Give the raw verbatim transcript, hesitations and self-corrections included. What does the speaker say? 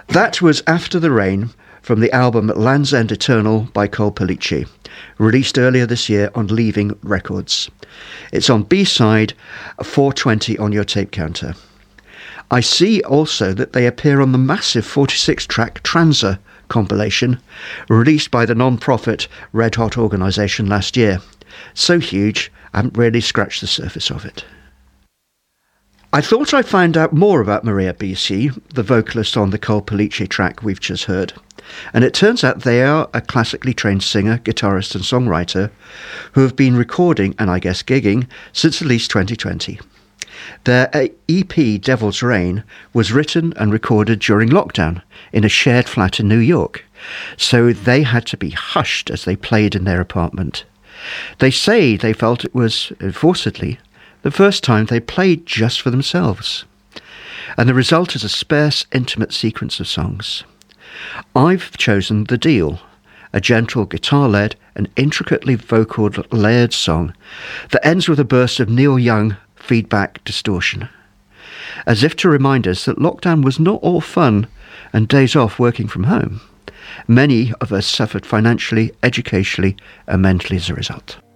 That was After the Rain from the album Land's End Eternal by Cole Polici, released earlier this year on Leaving Records. It's on B-side four twenty on your tape counter. I see also that they appear on the massive forty-six track Transa compilation, released by the non-profit Red Hot organisation last year. So huge, I haven't really scratched the surface of it. I thought I'd find out more about Maria Bisi, the vocalist on the Cole Polici track we've just heard. And it turns out they are a classically trained singer, guitarist and songwriter who have been recording, and I guess gigging, since at least twenty twenty. Their E P Devil's Rain was written and recorded during lockdown in a shared flat in New York, so they had to be hushed as they played in their apartment. They say they felt it was, enforcedly, the first time they played just for themselves. And the result is a sparse, intimate sequence of songs. I've chosen The Deal, a gentle guitar-led and intricately vocaled layered song that ends with a burst of Neil Young feedback distortion, as if to remind us that lockdown was not all fun and days off working from home. Many of us suffered financially, educationally and mentally as a result.